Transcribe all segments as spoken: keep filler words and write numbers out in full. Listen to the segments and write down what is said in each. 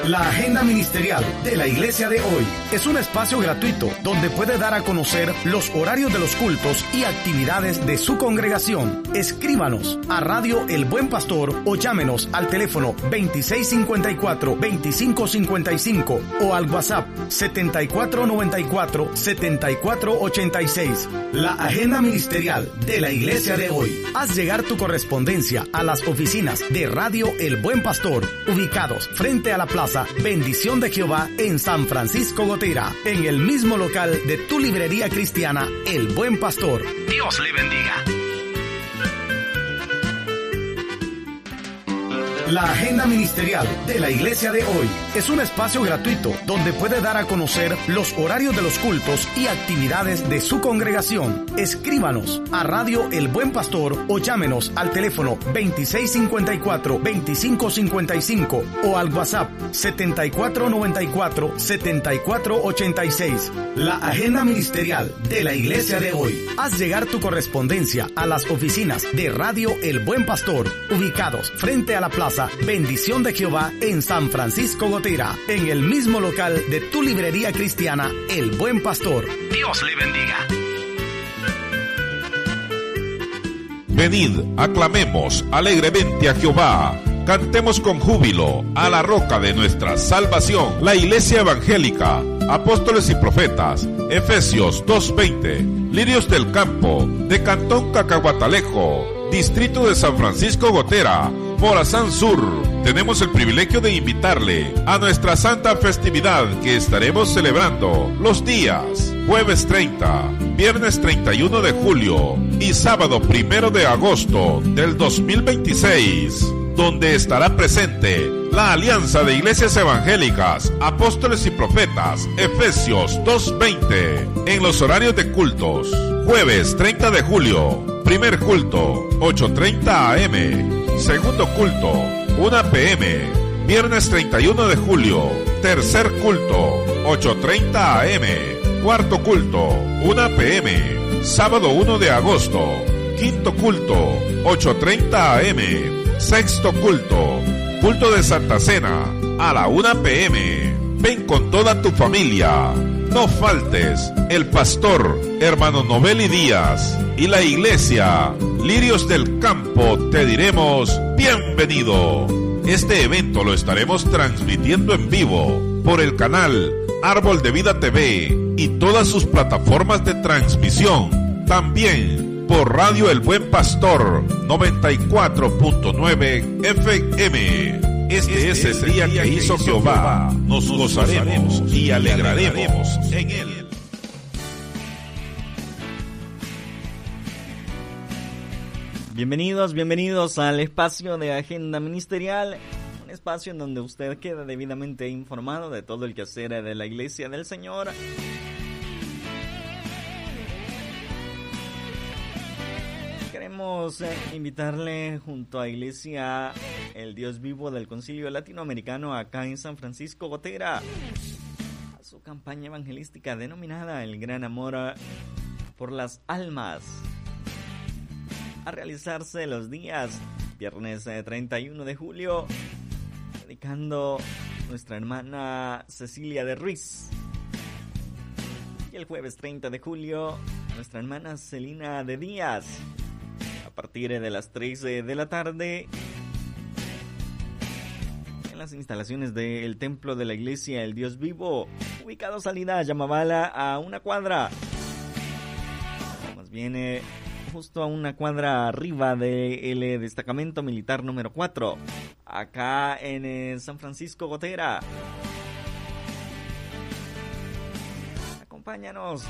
La agenda ministerial de la Iglesia de hoy es un espacio gratuito donde puede dar a conocer los horarios de los cultos y actividades de su congregación. Escríbanos a Radio El Buen Pastor o llámenos al teléfono veintiséis cincuenta y cuatro, veinticinco cincuenta y cinco o al WhatsApp setenta y cuatro noventa y cuatro, setenta y cuatro ochenta y seis. La agenda ministerial de la Iglesia de hoy. Haz llegar tu correspondencia a las oficinas de Radio El Buen Pastor, ubicados frente a la plaza Bendición de Jehová en San Francisco Gotera, en el mismo local de tu librería cristiana El Buen Pastor. Dios le bendiga. La agenda ministerial de la Iglesia de hoy es un espacio gratuito donde puede dar a conocer los horarios de los cultos y actividades de su congregación. Escríbanos a Radio El Buen Pastor o llámenos al teléfono veintiséis cincuenta y cuatro, veinticinco cincuenta y cinco o al WhatsApp setenta y cuatro noventa y cuatro, setenta y cuatro ochenta y seis. La agenda ministerial de la Iglesia de hoy. Haz llegar tu correspondencia a las oficinas de Radio El Buen Pastor, ubicados frente a la plaza Bendición de Jehová en San Francisco Gotera, en el mismo local de tu librería cristiana El Buen Pastor. Dios le bendiga. Venid, aclamemos alegremente a Jehová, cantemos con júbilo a la roca de nuestra salvación. La Iglesia Evangélica, Apóstoles y Profetas, Efesios dos veinte, Lirios del Campo, de Cantón Cacahuatalejo, Distrito de San Francisco Gotera, Morazán Sur. Tenemos el privilegio de invitarle a nuestra santa festividad que estaremos celebrando los días jueves treinta, viernes treinta y uno de julio y sábado primero de agosto del dos mil veintiséis, donde estará presente la Alianza de Iglesias Evangélicas, Apóstoles y Profetas, Efesios dos veinte, en los horarios de cultos. Jueves treinta de julio, primer culto, ocho treinta a eme, segundo culto, una pe eme, viernes treinta y uno de julio, tercer culto, ocho treinta a eme, cuarto culto, una pe eme, sábado uno de agosto, quinto culto, ocho treinta a eme, sexto culto, culto de Santa Cena, a la una pe eme. Ven con toda tu familia. No faltes. El pastor, hermano Novelli Díaz, y la iglesia Lirios del Campo te diremos bienvenido. Este evento lo estaremos transmitiendo en vivo por el canal Árbol de Vida te ve y todas sus plataformas de transmisión. También por Radio El Buen Pastor noventa y cuatro punto nueve efe eme. Este es el día que hizo Jehová. Nos gozaremos y alegraremos en él. Bienvenidos, bienvenidos al espacio de Agenda Ministerial, un espacio en donde usted queda debidamente informado de todo el quehacer de la Iglesia del Señor. Queremos eh, invitarle junto a Iglesia El Dios Vivo del Concilio Latinoamericano acá en San Francisco Gotera a su campaña evangelística denominada El Gran Amor por las Almas, a realizarse los días viernes eh, treinta y uno de julio, dedicando nuestra hermana Cecilia de Ruiz, y el jueves treinta de julio nuestra hermana Celina de Díaz, a partir de las tres de la tarde en las instalaciones del Templo de la Iglesia El Dios Vivo, ubicado salida Yamabala a una cuadra, más bien eh, justo a una cuadra arriba del destacamento militar número cuatro, acá en eh, San Francisco Gotera. Acompáñanos.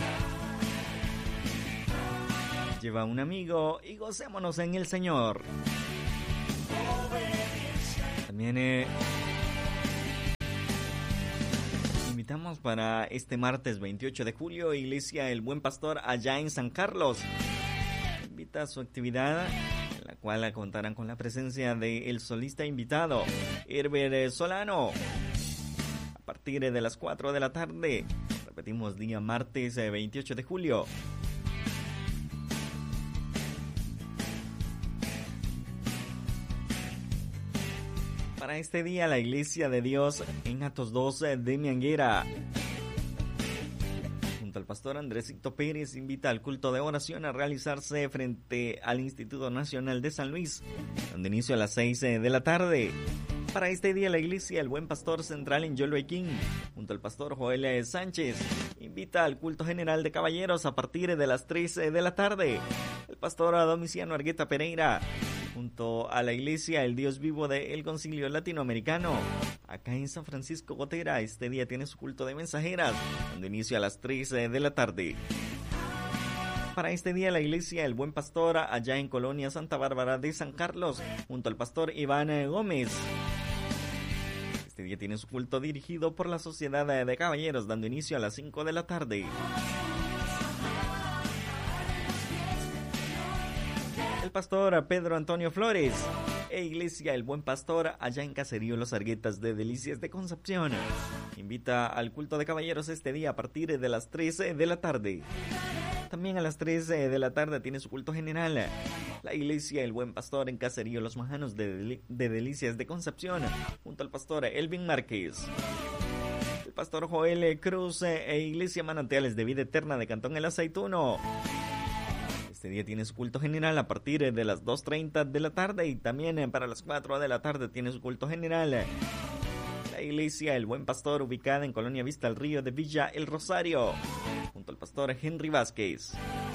Lleva un amigo y gocémonos en el Señor. También eh, invitamos para este martes veintiocho de julio, Iglesia El Buen Pastor allá en San Carlos. Invita a su actividad, en la cual contarán con la presencia del solista invitado, Herbert Solano, a partir de las cuatro de la tarde. Repetimos, día martes veintiocho de julio. Para Para este día, la Iglesia de Dios en Atos dos de Mianguera, junto al pastor Andresito Pérez, invita al culto de oración a realizarse frente al Instituto Nacional de San Luis, donde inicio a las seis de la tarde. Para este día, la Iglesia El Buen Pastor Central en Yoloequín, junto al pastor Joel Sánchez, invita al culto general de caballeros a partir de las tres de la tarde. El pastor Domiciano Argueta Pereira, junto a la Iglesia El Dios Vivo del Concilio Latinoamericano, acá en San Francisco Gotera, este día tiene su culto de mensajeras, donde inicia a las tres de la tarde. Para este día, la Iglesia El Buen Pastor, allá en Colonia Santa Bárbara de San Carlos, junto al pastor Iván Gómez. Este día tiene su culto dirigido por la Sociedad de Caballeros, dando inicio a las cinco de la tarde. El pastor Pedro Antonio Flores e Iglesia El Buen Pastor, allá en Caserío Los Arguetas de Delicias de Concepción, invita al culto de caballeros este día a partir de las tres de la tarde. También a las tres de la tarde tiene su culto general la Iglesia El Buen Pastor en Caserío Los Majanos de, Del- de Delicias de Concepción, junto al pastor Elvin Márquez. El pastor Joel Cruz e Iglesia Manantiales de Vida Eterna de Cantón El Aceituno. Este día tiene su culto general a partir de las dos treinta de la tarde, y también para las cuatro de la tarde tiene su culto general la Iglesia El Buen Pastor, ubicada en Colonia Vista al Río de Villa El Rosario, junto al pastor Henry Vázquez.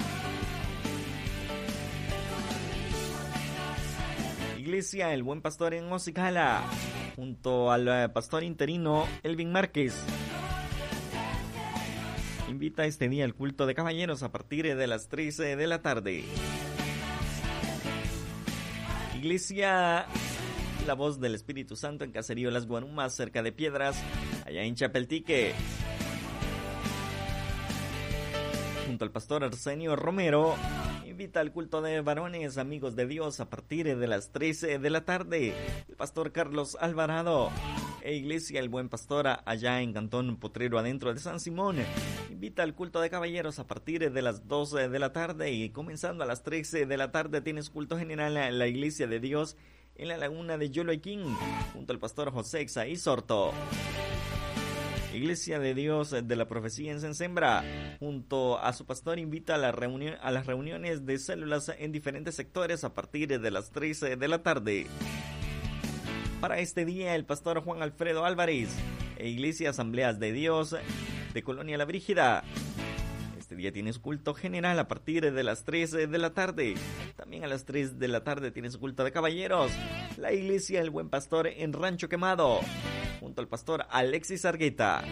Iglesia El Buen Pastor en Ocicala, junto al pastor interino Elvin Márquez, invita este día al culto de caballeros a partir de las tres de la tarde. Iglesia La Voz del Espíritu Santo en Caserío Las Guarumas, cerca de Piedras, allá en Chapeltique, junto al pastor Arsenio Romero, invita al culto de varones amigos de Dios a partir de las trece de la tarde. El pastor Carlos Alvarado e Iglesia El Buen Pastor, allá en Cantón Potrero Adentro de San Simón, invita al culto de caballeros a partir de las doce de la tarde, y comenzando a las trece de la tarde tiene su culto general en la Iglesia de Dios en la Laguna de Yoloequín, junto al pastor José Exaí Sorto. Iglesia de Dios de la Profecía en Sensembra, junto a su pastor, invita a, la reunión, a las reuniones de células en diferentes sectores a partir de las trece de la tarde. Para este día, el pastor Juan Alfredo Álvarez e Iglesia Asambleas de Dios de Colonia La Brígida, este día tiene su culto general a partir de las tres de la tarde. También a las tres de la tarde tiene su culto de caballeros la Iglesia El Buen Pastor en Rancho Quemado, junto al pastor Alexis Argueta.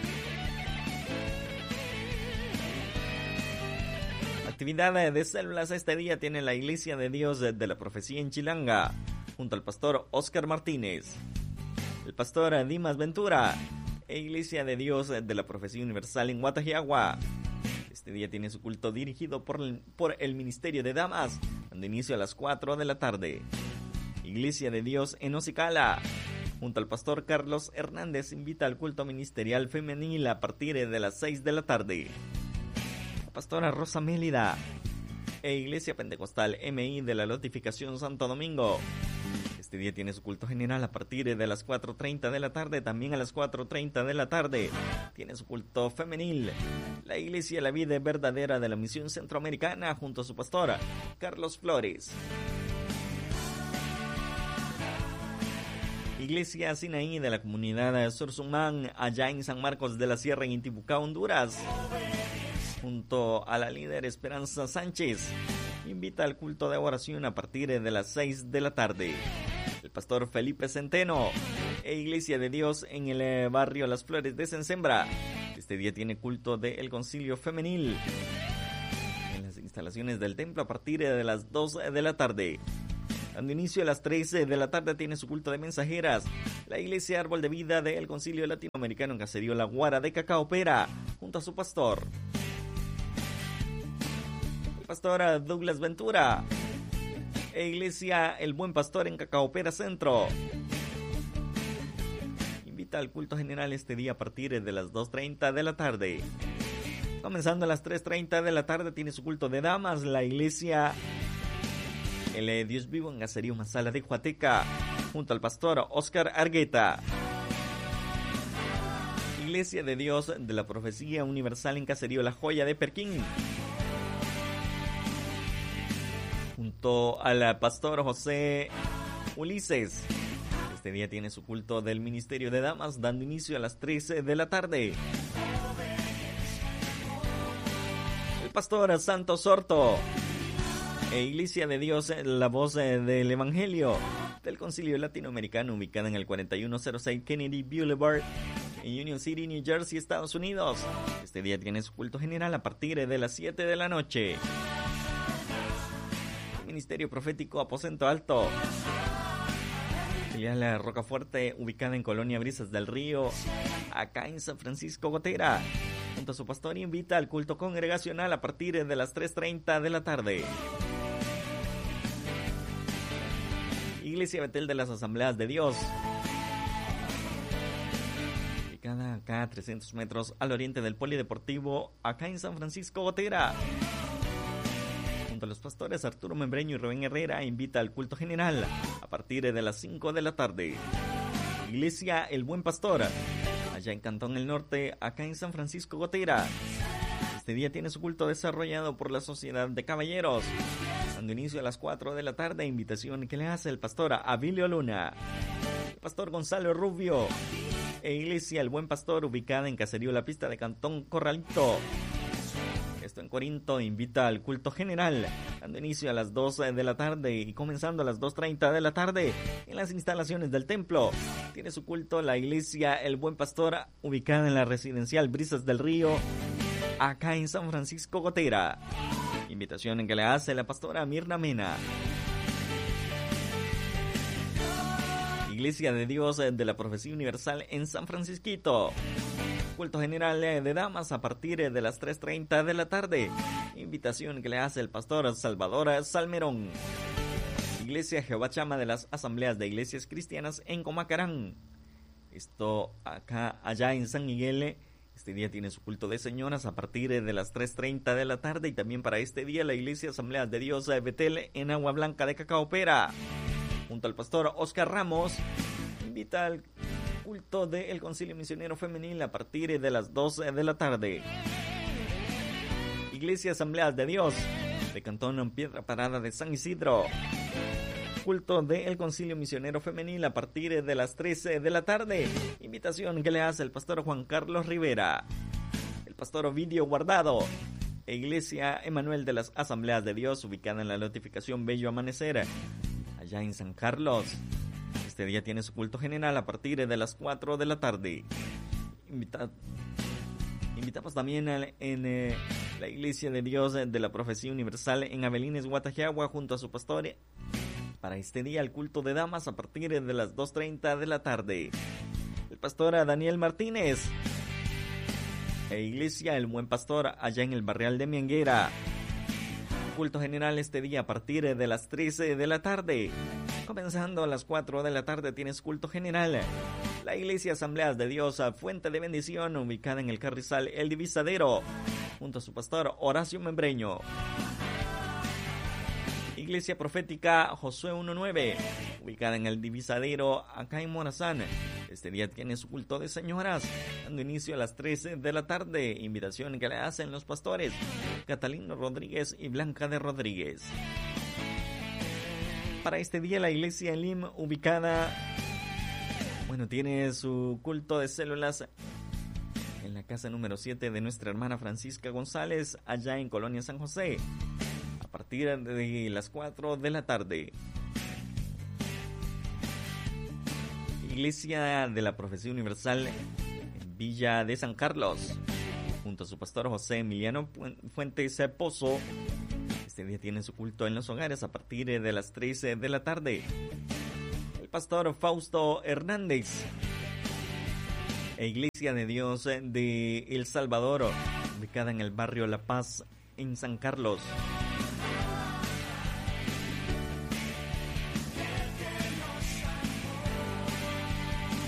Actividad de células este día tiene la Iglesia de Dios de la Profecía en Chilanga, junto al pastor Oscar Martínez. El pastor Dimas Ventura e Iglesia de Dios de la Profecía Universal en Guatajiagua. Este día tiene su culto dirigido por el, por el Ministerio de Damas, dando inicio a las cuatro de la tarde. Iglesia de Dios en Ocicala, junto al pastor Carlos Hernández, invita al culto ministerial femenil a partir de las seis de la tarde. La pastora Rosa Mélida e Iglesia Pentecostal M I de la Notificación Santo Domingo. Este día tiene su culto general a partir de las cuatro treinta de la tarde. También a las cuatro treinta de la tarde tiene su culto femenil la Iglesia La Vida Verdadera de la Misión Centroamericana, junto a su pastora Carlos Flores. Iglesia Sinaí de la comunidad Sursumán, allá en San Marcos de la Sierra, en Intibucá, Honduras, junto a la líder Esperanza Sánchez, invita al culto de oración a partir de las seis de la tarde. El pastor Felipe Centeno e Iglesia de Dios en el barrio Las Flores de Sensembra, este día tiene culto del concilio femenil en las instalaciones del templo a partir de las dos de la tarde. Dando inicio a las trece de la tarde tiene su culto de mensajeras la Iglesia Árbol de Vida del Concilio Latinoamericano en Caserío La Guara de Cacaopera, junto a su pastor el pastor Douglas Ventura e Iglesia El Buen Pastor en Cacaopera Centro. Invita al culto general este día a partir de las dos treinta de la tarde. Comenzando a las tres treinta de la tarde tiene su culto de damas la Iglesia el Dios Vivo en Caserío Masala de Huateca, junto al pastor Oscar Argueta. Iglesia de Dios de la Profecía Universal en Caserío La Joya de Perquín, junto al pastor José Ulises. Este día tiene su culto del Ministerio de Damas, dando inicio a las tres de la tarde. El pastor Santos Sorto, e Iglesia de Dios, la voz del Evangelio del Concilio Latinoamericano, ubicada en el cuarenta y uno cero seis Kennedy Boulevard, en Union City, New Jersey, Estados Unidos. Este día tiene su culto general a partir de las siete de la noche. El Ministerio Profético Aposento Alto, filial Rocafuerte, ubicada en Colonia Brisas del Río, acá en San Francisco Gotera, junto a su pastor, invita al culto congregacional a partir de las tres treinta de la tarde. Iglesia Betel de las Asambleas de Dios, ubicada acá a trescientos metros al oriente del Polideportivo, acá en San Francisco Gotera, junto a los pastores Arturo Membreño y Rubén Herrera, invita al culto general a partir de las cinco de la tarde. Iglesia El Buen Pastor, allá en Cantón El Norte, acá en San Francisco Gotera. Este día tiene su culto desarrollado por la Sociedad de Caballeros, dando inicio a las cuatro de la tarde, invitación que le hace el pastor Abilio Luna, el pastor Gonzalo Rubio, e Iglesia El Buen Pastor, ubicada en Caserío La Pista de Cantón Corralito, esto en Corinto, invita al culto general, dando inicio a las dos de la tarde y comenzando a las dos treinta de la tarde en las instalaciones del templo. Tiene su culto la Iglesia El Buen Pastor, ubicada en la residencial Brisas del Río, acá en San Francisco Gotera. Invitación en que le hace la pastora Mirna Mena. Iglesia de Dios de la Profecía Universal en San Francisquito. Culto general de damas a partir de las tres treinta de la tarde. Invitación que le hace el pastor Salvador Salmerón. Iglesia Jehová Chama de las Asambleas de Iglesias Cristianas en Comacarán. Esto acá, allá en San Miguel. Este día tiene su culto de señoras a partir de las tres treinta de la tarde, y también para este día la Iglesia Asambleas de Dios de Betel en Agua Blanca de Cacaopera, junto al pastor Oscar Ramos, invita al culto del Concilio Misionero Femenil a partir de las doce de la tarde. Iglesia Asambleas de Dios de Cantón Piedra Parada de San Isidro, culto del Concilio Misionero Femenil a partir de las trece de la tarde. Invitación que le hace el pastor Juan Carlos Rivera, el pastor Ovidio Guardado, e Iglesia Emanuel de las Asambleas de Dios, ubicada en la notificación Bello Amanecer, allá en San Carlos. Este día tiene su culto general a partir de las cuatro de la tarde. Invita- Invitamos también a, en eh, la Iglesia de Dios de la Profecía Universal en Avelines, Guatajiagua, junto a su pastor, para este día el culto de damas a partir de las dos treinta de la tarde. El pastor Daniel Martínez, e Iglesia El Buen Pastor allá en el Barrial de Mianguera. Culto general este día a partir de las trece de la tarde. Comenzando a las cuatro de la tarde tienes culto general. La Iglesia Asambleas de Dios Fuente de Bendición, ubicada en el Carrizal El Divisadero, junto a su pastor Horacio Membreño. Iglesia Profética Josué diecinueve, ubicada en el Divisadero, acá en Morazán. Este día tiene su culto de señoras, dando inicio a las trece de la tarde. Invitación que le hacen los pastores Catalino Rodríguez y Blanca de Rodríguez. Para este día la Iglesia Elim, ubicada, bueno, tiene su culto de células en la casa número siete de nuestra hermana Francisca González, allá en Colonia San José, a partir de las cuatro de la tarde. Iglesia de la Profecía Universal en Villa de San Carlos, junto a su pastor José Emiliano Fuentes Pozo. Este día tiene su culto en los hogares a partir de las trece de la tarde. El pastor Fausto Hernández, e Iglesia de Dios de El Salvador, ubicada en el barrio La Paz en San Carlos.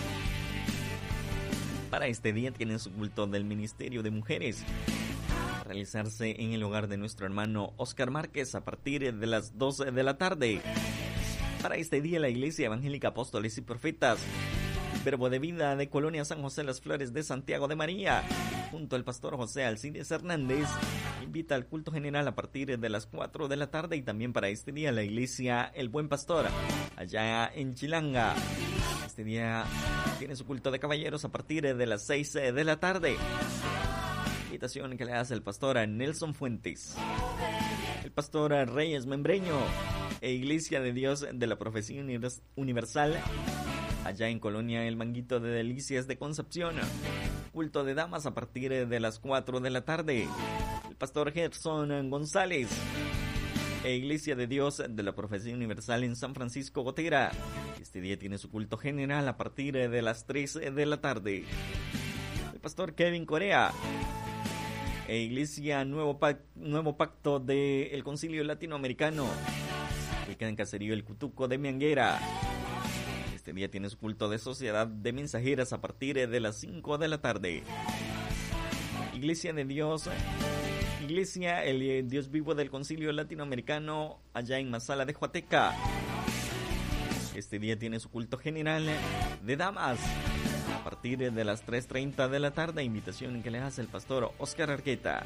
Para este día tienen su culto del Ministerio de Mujeres, realizarse en el hogar de nuestro hermano Oscar Márquez a partir de las doce de la tarde. Para este día, la Iglesia Evangélica Apóstoles y Profetas Verbo de Vida de Colonia San José Las Flores de Santiago de María, junto al pastor José Alcides Hernández, invita al culto general a partir de las cuatro de la tarde. Y también para este día, la Iglesia El Buen Pastor, allá en Chilanga, este día tiene su culto de caballeros a partir de las seis de la tarde. Invitación que le hace el pastor Nelson Fuentes. El pastor Reyes Membreño e Iglesia de Dios de la Profecía Universal, allá en Colonia El Manguito de Delicias de Concepción, culto de damas a partir de las cuatro de la tarde. El pastor Gerson González e Iglesia de Dios de la Profecía Universal en San Francisco Gotera, este día tiene su culto general a partir de las tres de la tarde. El pastor Kevin Corea e Iglesia Nuevo, Pac- Nuevo Pacto del Concilio Latinoamericano, que queda en Caserío El Cutuco de Mianguera, este día tiene su culto de Sociedad de Mensajeras a partir de las cinco de la tarde. Iglesia de Dios, Iglesia El Dios Vivo del Concilio Latinoamericano, allá en Masala de Huateca, este día tiene su culto general de damas a partir de las tres treinta de la tarde. Invitación que le hace el pastor Oscar Arqueta.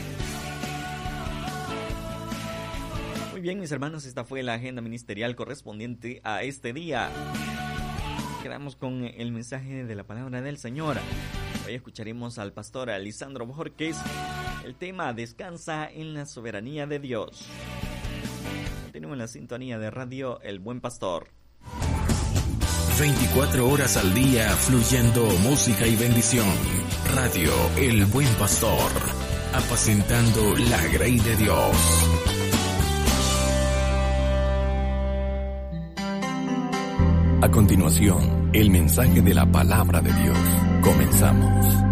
Muy bien, mis hermanos, esta fue la agenda ministerial correspondiente a este día. Quedamos con el mensaje de la palabra del Señor. Hoy escucharemos al pastor Lisandro Bojorquez. El tema: descansa en la soberanía de Dios. Tenemos la sintonía de radio El Buen Pastor. veinticuatro horas al día fluyendo música y bendición. Radio El Buen Pastor, apacentando la grey de Dios. A continuación, el mensaje de la palabra de Dios. Comenzamos.